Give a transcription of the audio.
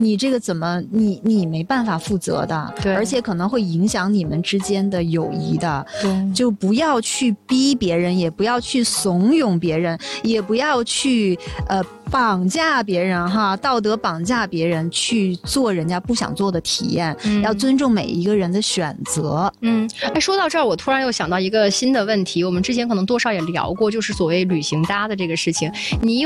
你这个怎么你没办法负责的， 对， 而且可能会影响你们之间的友谊的。 对， 就不要去逼别人，也不要去怂恿别人，也不要去绑架别人哈，道德绑架别人去做人家不想做的体验，要尊重每一个人的选择。 说到这儿，我突然又想到一个新的问题，我们之前可能多少也聊过，就是所谓旅行搭的这个事情。你